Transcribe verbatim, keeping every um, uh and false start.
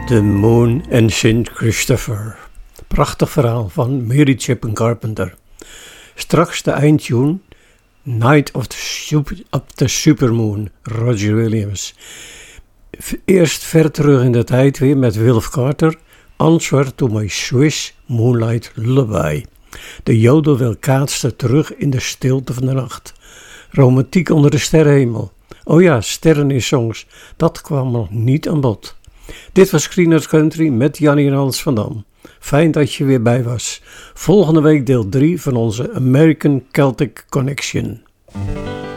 The Moon and Saint Christopher. Prachtig verhaal van Mary Chapin Carpenter. Straks de eindtune Night of the, Super, of the Supermoon, Roger Williams. Eerst ver terug in de tijd weer met Wilf Carter, Answer to my Swiss Moonlight Lullaby. De jodel wil kaatste terug in de stilte van de nacht. Romantiek onder de sterrenhemel. Oh ja, sterren in songs, dat kwam nog niet aan bod. Dit was Screeners Country met Jannie en Hans van Dam. Fijn dat je weer bij was. Volgende week deel drie van onze American Celtic Connection.